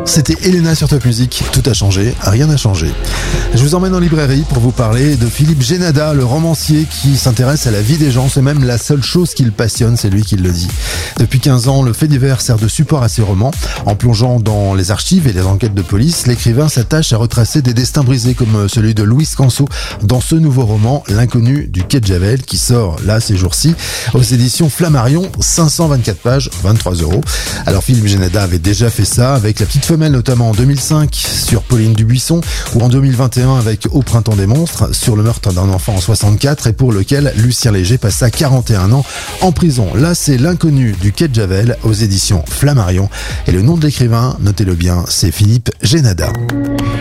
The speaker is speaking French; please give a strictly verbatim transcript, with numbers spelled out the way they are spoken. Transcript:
C'était Elena sur Top Music. Tout a changé, rien n'a changé. Je vous emmène en librairie pour vous parler de Philippe Génada, le romancier qui s'intéresse à la vie des gens. C'est même la seule chose qui le passionne, c'est lui qui le dit. Depuis quinze ans, le fait divers sert de support à ses romans. En plongeant dans les archives et les enquêtes de police, l'écrivain s'attache à retracer des destins brisés comme celui de Louis Canso dans ce nouveau roman, L'inconnu du quai de Javel, qui sort là ces jours-ci aux éditions Flammarion, cinq cent vingt-quatre pages, vingt-trois euros. Alors Philippe Génada avait déjà fait ça avec La Petite Femelle, notamment en deux mille cinq sur Pauline Dubuisson, ou en deux mille vingt et un avec Au printemps des monstres sur le meurtre d'un enfant en soixante-quatre, et pour lequel Lucien Léger passa quarante et un ans en prison. Là, c'est L'inconnu du quai de Javel aux éditions Flammarion, et le nom de l'écrivain, notez-le bien, c'est Philippe Génada.